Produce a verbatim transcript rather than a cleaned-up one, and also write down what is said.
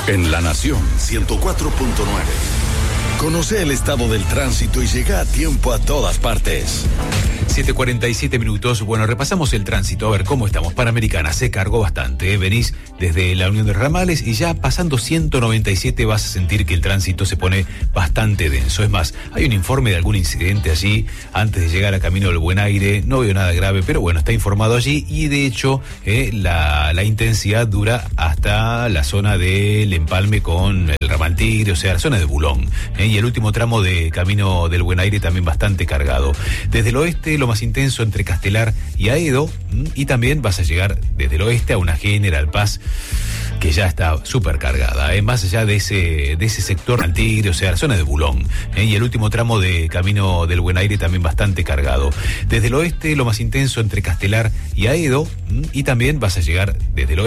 En La Nación ciento cuatro punto nueve. Conoce el estado del tránsito y llega a tiempo a todas partes. siete cuarenta y siete minutos. Bueno, repasamos el tránsito. A ver, ¿cómo estamos? Panamericana se cargó bastante, ¿eh? Venís desde la Unión de Ramales y ya pasando ciento noventa y siete vas a sentir que el tránsito se pone bastante denso. Es más, hay un informe de algún incidente allí antes de llegar a Camino del Buen Aire. No veo nada grave, pero bueno, está informado allí y de hecho eh, la, la intensidad dura hasta la zona del empalme con el Ramal Tigre, o sea, la zona de Bulón. ¿eh? Y el último tramo de Camino del Buen Aire también bastante cargado. Desde el oeste, lo más intenso entre Castelar y Aedo, y también vas a llegar desde el oeste a una General Paz que ya está súper cargada, ¿eh? Más allá de ese, de ese sector al Tigre, o sea, la zona de Bulón, ¿eh? Y el último tramo de Camino del Buen Aire también bastante cargado. Desde el oeste, lo más intenso entre Castelar y Aedo, y también vas a llegar desde el oeste